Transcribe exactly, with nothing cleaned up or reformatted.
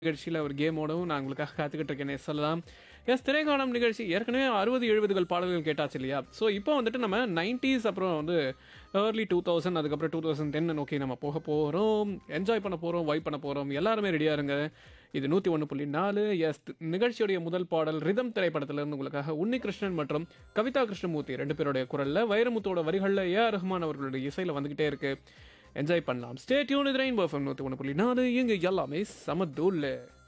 நிகழ்ச்சியில் ஒரு கேமோடவும் நான் உங்களுக்காக காத்துக்கிட்டு இருக்கேனே சொல்லலாம். எஸ் திரைக்காலம் நிகழ்ச்சி ஏற்கனவே அறுபது எழுபதுகள் பாடல்கள் கேட்டாச்சு இல்லையா? ஸோ இப்போ வந்துட்டு நம்ம நைன்டீஸ் அப்புறம் வந்து ஏர்லி டூ தௌசண்ட் அதுக்கப்புறம் டூ தௌசண்ட் டென் நோக்கி நம்ம போக போகிறோம், என்ஜாய் பண்ண போகிறோம், வைப் பண்ண போகிறோம். எல்லாருமே ரெடியாக இருங்க. இது நூற்றி ஒன்று புள்ளி நாலு எஸ் நிகழ்ச்சியுடைய முதல் பாடல் ரிதம் திரைப்படத்திலிருந்து உங்களுக்காக உன்னிகிருஷ்ணன் மற்றும் கவிதா கிருஷ்ணமூர்த்தி ரெண்டு பேருடைய குரலில் வைரமுத்தோட வரிகளில் ஏ ஆர் ரஹ்மான் அவர்களுடைய இசையில் வந்துக்கிட்டே இருக்கு. என்ஜாய் பண்ணலாம். ஸ்டே டியூன் இது ரெயின்போ எஃப்எம் நூற்றி ஒன்று புள்ளி நாலு இங்கே எல்லாமே சமதூள்.